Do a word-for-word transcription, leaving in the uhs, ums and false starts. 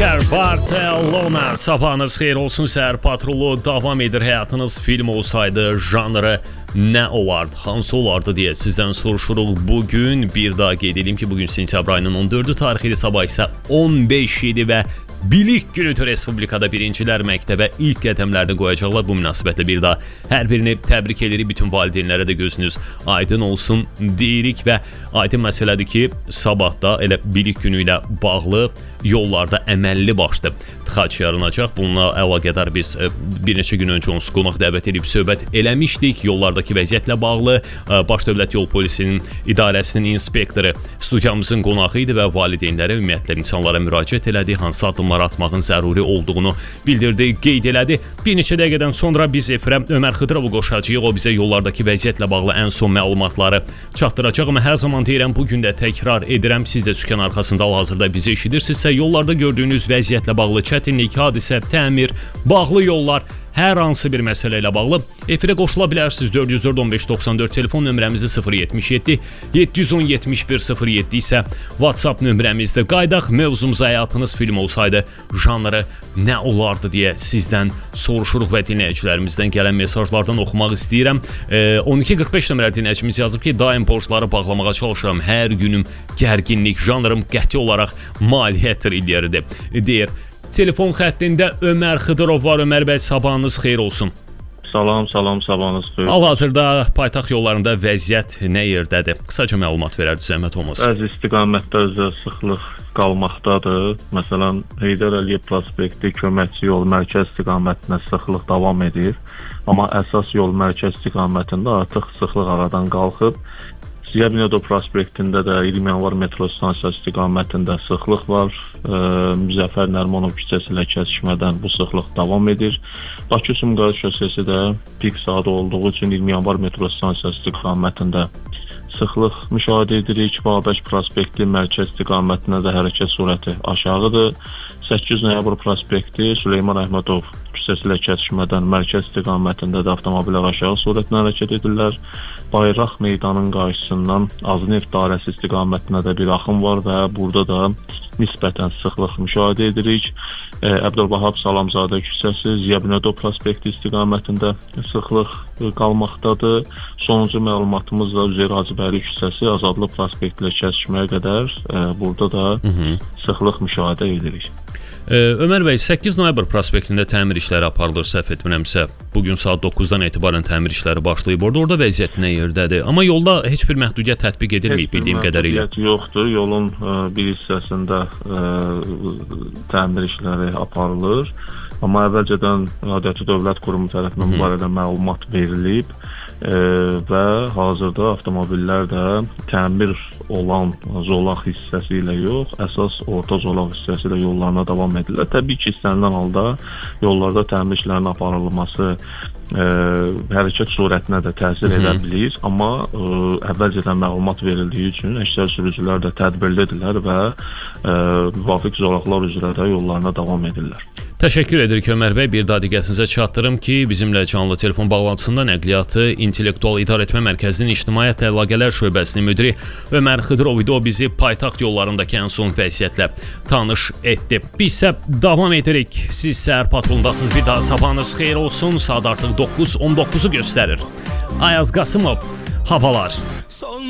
Oscar Barcelona. Sabahınız xeyir olsun, səhər patrolu davam edir. Həyatınız film olsaydı janrı nə olardı, hansı olardı deyə sizdən soruşuruq. Bugün bir daha qeyd edeyim ki, bugün sentyabr ayının on dördü tarixidir, sabah isə on beş idi və Bilik günüdür. Respublikada birincilər məktəbə ilk qədəmlərini qoyacaqlar. Bu münasibətlə bir daha hər birini təbrik edirik. Bütün valideynlərə də gözünüz aydın olsun deyirik və aydın məsələdir ki, sabahda elə bilik günü ilə bağlı yollarda əməlli başlı tıxac yaranacaq. Bununla əlaqədar biz bir neçə gün öncə onsuz qonaq dəvət edib söhbət eləmişdik. Yollardakı vəziyyətlə bağlı Baş Dövlət Yol Polisinin idarəsinin inspektoru studiyamızın qonağı idi və valideynlərə, ümumiyyətlə insanlara müraciət elədi. Hansı addımlar atmağın zəruri olduğunu bildirdi, qeyd elədi. Bir neçə dəqiqədən sonra biz efirə Ömər Xıdırovu qoşacağıq. O bizə yollardakı vəziyyətlə bağlı ən son məlumatları çatdıracaq. Amma hər zaman deyirəm, bugün də təkrar edirəm. Siz də sükan arxasında hal-hazırda bizi eşidirsinizsə, yollarda gördüyünüz vəziyyətlə bağlı çətinlik, hadisə, təmir, bağlı yollar, hər hansı bir məsələ ilə bağlı efirə qoşula bilərsiniz. dörd yüz dörd on beş doxsan dörd telefon nömrəmizi sıfır yetmiş yeddi yeddi yüz on yetmiş bir sıfır yeddi isə WhatsApp nömrəmizdə. Qaydaq mövzumuz həyatınız film olsaydı janrı nə olardı deyə sizdən soruşuruq və dinləyicilərimizdən gələn mesajlardan oxumaq istəyirəm. on iki qırx beş nömrəli dinləyicimiz yazıb ki, daim borcları bağlamağa çalışıram. Hər günüm gərginlik, janrım qəti olaraq maliyyə trilyeridir deyir. Telefon xəttində Ömər Xıdırov var. Ömər bəy, sabahınız xeyir olsun. Salam, salam, sabahınız xeyir. Hal-hazırda paytaxt yollarında vəziyyət nə yerdədir? Qısaca məlumat verərdi, zəhmət olmasın. Bəzi istiqamətlərdə sıxlıq qalmaqdadır. Məsələn, Heydər Əliyev prospekti köməkçi yol mərkəz istiqamətində sıxlıq davam edir. Amma əsas yol mərkəz istiqamətində artıq sıxlıq aradan qalxıb. Ziya Bünyadov prospektində də iyirmi yanvar metro stansiyası istiqamətində sıxlıq var. E, Müzəffər Nərmanov küçəsi ilə kəsişmədən bu sıxlıq davam edir. Bakı-Sumqayıt şosesi də pik saat olduğu üçün iyirmi yanvar metro stansiyası istiqamətində sıxlıq müşahidə edirik. Babək prospekti mərkəz istiqamətində də hərəkət sürəti aşağıdır. səkkiz noyabr prospekti Süleyman Əhmədov küçəsi ilə kəsişmədən mərkəz istiqamətində də avtomobillər aşağı sürətlə hərəkət edirlər. Bayraq meydanının qarşısından Aznev dairəsi istiqamətində də bir axım var və burada da nisbətən sıxlıq müşahidə edirik. Əbdülvahab Salamzadə küçəsi Ziya Bünyadov prospekti istiqamətində sıxlıq qalmaqdadır. Sonuncu məlumatımız da Üzeyir Hacıbəyli küçəsi Azadlı prospekti ilə kəsişməyə qədər burada da Hı -hı. sıxlıq müşahidə edirik. Ömər bəy, səkkiz noyabr prospektində təmir işləri aparılır, səhv etmirəmsə. Bugün saat doqquzdan etibarən təmir işləri başlayıb. Orada orada vəziyyət nə yerdədir? Amma yolda heç bir məhdudiyyət tətbiq edilməyib bildiyim qədərilə. Məhdudiyyət yoxdur. Yolun ə, bir hissəsində ə, təmir işləri aparılır. Amma əvvəlcədən Aidiyyatı Dövlət Qurumu tərəfindən bu barədə məlumat verilib ə, və hazırda avtomobillər də təmir olan zolaq hissəsi ilə yox, əsas orta zolaq hissəsi ilə yollarına davam edirlər. Təbii ki, istənilən halda yollarda təmir işlərinin aparılması ə, hərəkət sürətinə də təsir Hı -hı. edə bilir. Amma ə, əvvəlcədən məlumat verildiyi üçün əksər sürücülər də tədbirlidirlər və ə, müvafiq zolaqlar üzrə də yollarına davam edirlər. Təşəkkür edirik Ömər bəy. Bir daha diqqətinizə çatdırım ki, bizimlə canlı telefon bağlantısında Nəqliyyatı İntellektual İdarəetmə Mərkəzinin İctimaiyyətlə Əlaqələr şöbəsinin müdiri Ömər Xıdırov idi. O bizi paytaxt yollarındakı ən son vəziyyətlə tanış etdi. Biz isə davam edirik. Siz səhər patrolundasınız. Bir daha sabahınız xeyir olsun. Saat artıq doqquz on doqquzu göstərir. Ayaz Qasımov, havalar.